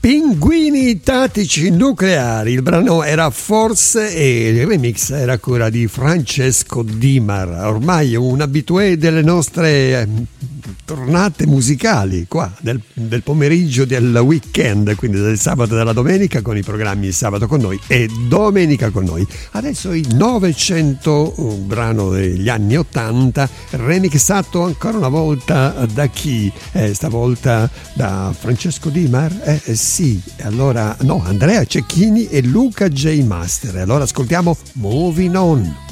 Pinguini tattici nucleari, il brano era Force e il remix era a cura di Francesco Dimar, ormai un abitué delle nostre tornate musicali qua del pomeriggio del weekend, quindi del sabato e della domenica, con i programmi Sabato con noi e Domenica con noi. Adesso il 900, un brano degli anni 80, remixato ancora una volta da chi? Stavolta da Francesco Dimar? Sì, allora no, Andrea Cecchini e Luca J. Master. Allora ascoltiamo Moving On.